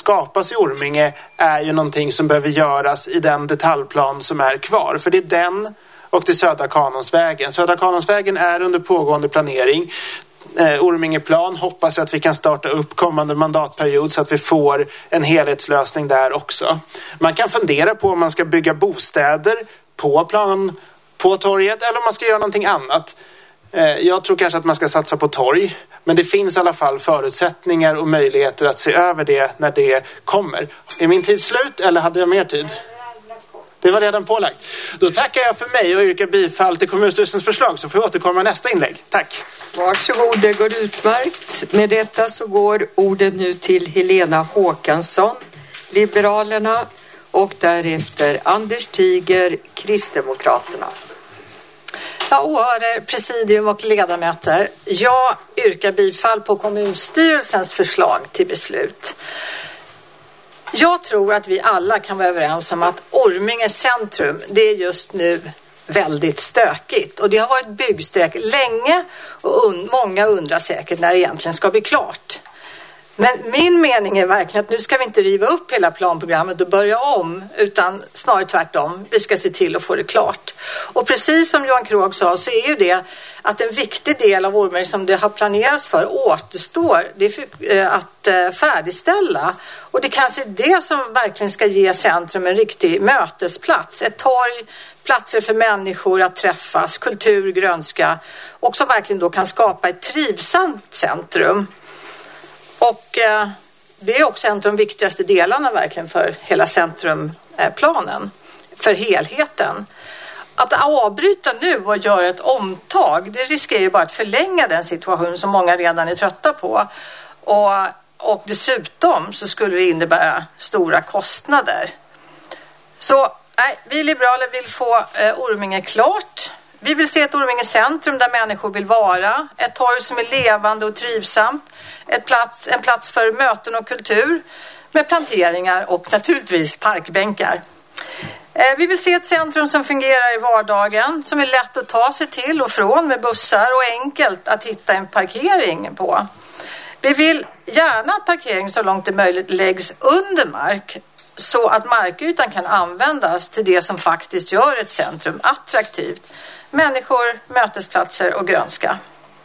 skapas i Orminge är ju någonting som behöver göras i den detaljplan som är kvar. För det är den och det Södra Kanonsvägen. Södra Kanonsvägen är under pågående planering. Ormingeplan hoppas jag att vi kan starta upp kommande mandatperiod så att vi får en helhetslösning där också. Man kan fundera på om man ska bygga bostäder på planen på torget eller om man ska göra någonting annat. Jag tror kanske att man ska satsa på torg, men det finns i alla fall förutsättningar och möjligheter att se över det när det kommer. Är min tid slut eller hade jag mer tid? Det var redan pålagt. Då tackar jag för mig och yrkar bifall till kommunstyrelsens förslag, så får jag återkomma i nästa inlägg. Tack. Varsågod, det går utmärkt. Med detta så går ordet nu till Helena Håkansson, Liberalerna, och därefter Anders Tiger, Kristdemokraterna. Ja, åhörare, presidium och ledamöter. Jag yrkar bifall på kommunstyrelsens förslag till beslut. Jag tror att vi alla kan vara överens om att Orminge centrum, det är just nu väldigt stökigt. Och det har varit byggstök länge och många undrar säkert när det egentligen ska bli klart. Men min mening är verkligen att nu ska vi inte riva upp hela planprogrammet och börja om, utan snarare tvärtom. Vi ska se till att få det klart. Och precis som Johan Krog sa så är ju det att en viktig del av Orminge som det har planerats för återstår, det är att färdigställa. Och det kanske är det som verkligen ska ge centrum en riktig mötesplats. Ett torg, platser för människor att träffas, kultur, grönska, och som verkligen då kan skapa ett trivsamt centrum. Och det är också en av de viktigaste delarna verkligen för hela centrumplanen, för helheten. Att avbryta nu och göra ett omtag, det riskerar ju bara att förlänga den situation som många redan är trötta på. Och dessutom så skulle det innebära stora kostnader. Så vi liberaler vill få Orminge klart. Vi vill se ett Orminge centrum där människor vill vara. Ett torg som är levande och trivsamt. En plats för möten och kultur med planteringar och naturligtvis parkbänkar. Vi vill se ett centrum som fungerar i vardagen, som är lätt att ta sig till och från med bussar och enkelt att hitta en parkering på. Vi vill gärna att parkering så långt det möjligt läggs under mark så att markytan kan användas till det som faktiskt gör ett centrum attraktivt. Människor, mötesplatser och grönska.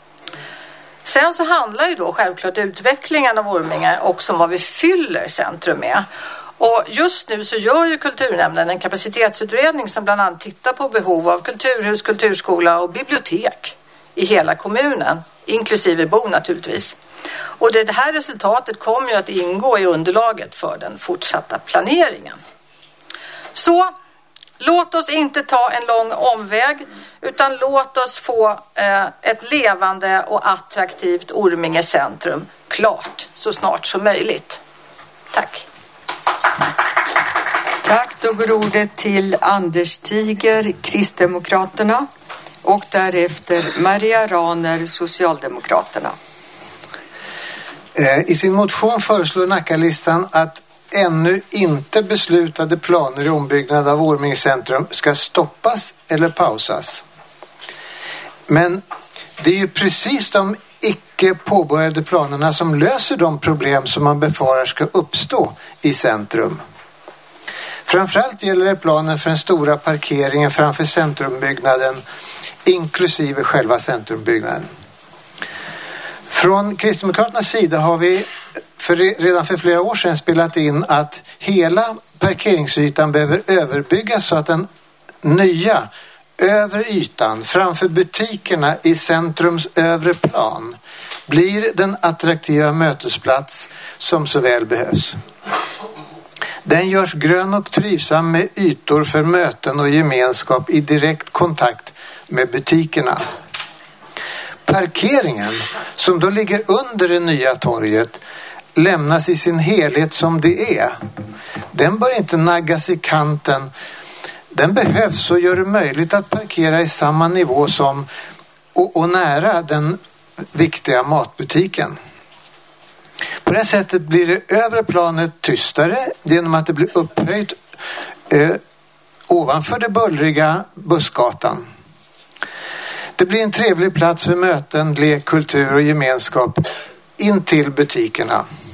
Sen så handlar ju då självklart utvecklingen av Orminge också om vad vi fyller centrum med. Och just nu så gör ju kulturnämnden en kapacitetsutredning som bland annat tittar på behov av kulturhus, kulturskola och bibliotek i hela kommunen, inklusive Bo naturligtvis. Och det här resultatet kommer ju att ingå i underlaget för den fortsatta planeringen. Så låt oss inte ta en lång omväg, utan låt oss få ett levande och attraktivt Orminge centrum klart så snart som möjligt. Tack. Tack, då går ordet till Anders Tiger, Kristdemokraterna, och därefter Maria Raner, Socialdemokraterna. I sin motion föreslår Nackalistan att ännu inte beslutade planer i ombyggnad av Orminge centrum ska stoppas eller pausas. Men det är ju precis de icke påbörjade planerna som löser de problem som man befarar ska uppstå i centrum. Framförallt gäller det planen för den stora parkeringen framför centrumbyggnaden, inklusive själva centrumbyggnaden. Från Kristdemokraternas sida har vi redan för flera år sedan spelat in att hela parkeringsytan behöver överbyggas så att den nya övre ytan framför butikerna i centrums övre plan blir den attraktiva mötesplats som så väl behövs. Den görs grön och trivsam med ytor för möten och gemenskap i direkt kontakt med butikerna. Parkeringen, som då ligger under det nya torget, lämnas i sin helhet som det är. Den bör inte naggas i kanten. Den behövs och gör det möjligt att parkera i samma nivå som och nära den viktiga matbutiken. På det sättet blir det övre planet tystare genom att det blir upphöjt ovanför det bullriga bussgatan. Det blir en trevlig plats för möten, lek, kultur och gemenskap in till butikerna.